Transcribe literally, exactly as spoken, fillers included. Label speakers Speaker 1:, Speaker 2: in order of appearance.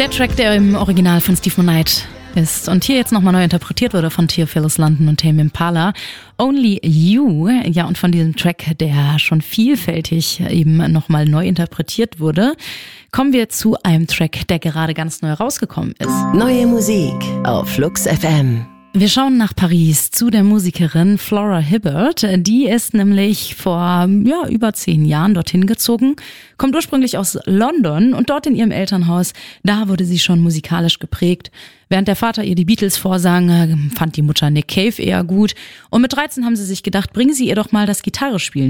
Speaker 1: Der Track, der im Original von Steve Monite ist und hier jetzt nochmal neu interpretiert wurde von Theophilus London und Tame Impala. Only You, ja, und von diesem Track, der schon vielfältig eben nochmal neu interpretiert wurde, kommen wir zu einem Track, der gerade ganz neu rausgekommen ist.
Speaker 2: Neue Musik auf Flux F M.
Speaker 1: Wir schauen nach Paris zu der Musikerin Flora Hibbert. Die ist nämlich vor ja, über zehn Jahren dorthin gezogen, kommt ursprünglich aus London und dort in ihrem Elternhaus, da wurde sie schon musikalisch geprägt. Während der Vater ihr die Beatles vorsang, fand die Mutter Nick Cave eher gut und mit dreizehn haben sie sich gedacht, bringen sie ihr doch mal das Gitarrespielen